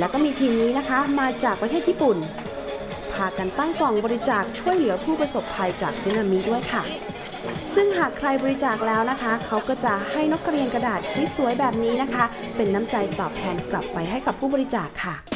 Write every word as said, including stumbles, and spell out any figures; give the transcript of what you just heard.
แล้วก็มีทีมนี้นะคะมาจากประเทศญี่ปุ่นพากันตั้งกล่องบริจาคช่วยเหลือผู้ประสบภัยจากสึนามิด้วยค่ะซึ่งหากใครบริจาคแล้วนะคะเขาก็จะให้นกกระเรียนกระดาษสวยๆแบบนี้นะคะเป็นน้ำใจตอบแทนกลับไปให้กับผู้บริจาคค่ะ